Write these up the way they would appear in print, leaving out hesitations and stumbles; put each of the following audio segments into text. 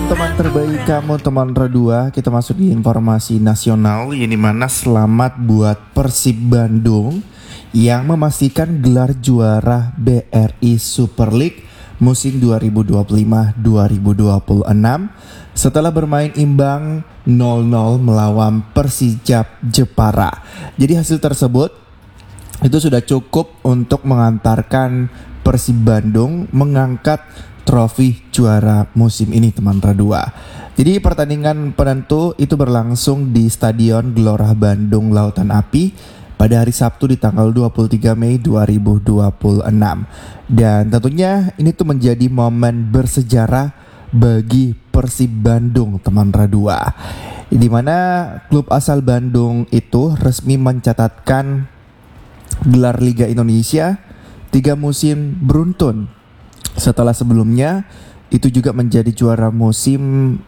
teman terbaik kamu, teman Radua. Kita masuk di informasi nasional, yang dimana selamat buat Persib Bandung yang memastikan gelar juara BRI Super League musim 2025-2026 setelah bermain imbang 0-0 melawan Persijap Jepara. Jadi hasil tersebut itu sudah cukup untuk mengantarkan Persib Bandung mengangkat trofi juara musim ini, teman Radua. Jadi pertandingan penentu itu berlangsung di Stadion Gelora Bandung Lautan Api pada hari Sabtu di tanggal 23 Mei 2026. Dan tentunya ini tuh menjadi momen bersejarah bagi Persib Bandung, teman Radua. Di mana klub asal Bandung itu resmi mencatatkan gelar Liga Indonesia 3 musim beruntun. Setelah sebelumnya itu juga menjadi juara musim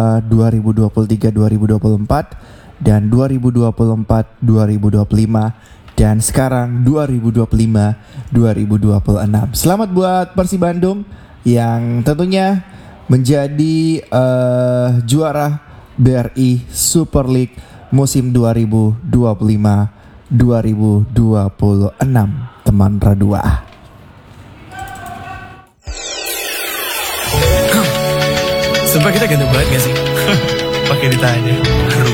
2023-2024 dan 2024-2025 dan sekarang 2025-2026. Selamat buat Persib Bandung yang tentunya menjadi juara BRI Super League musim 2025-2026, teman Radua. Sumpah kita ganteng banget gak sih? Pakai ditanya.